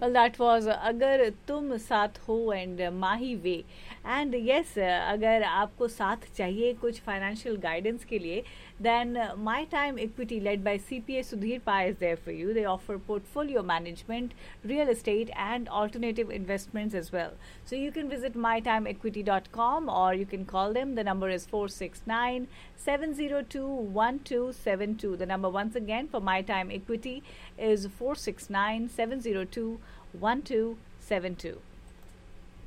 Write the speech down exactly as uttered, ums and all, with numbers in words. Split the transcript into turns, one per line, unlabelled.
Well, that was uh, अगर तुम साथ हो and Mahi way. And yes, अगर आपको साथ चाहिए कुछ फाइनेंशियल गाइडेंस के लिए, then uh, My Time Equity, led by C P A Sudhir Pai, is there for you. They offer portfolio management, real estate, and alternative investments as well. So you can visit my time equity dot com or you can call them. The number is four six nine, seven zero two, one two seven two. The number once again for My Time Equity is four six nine, seven zero two, one two seven two.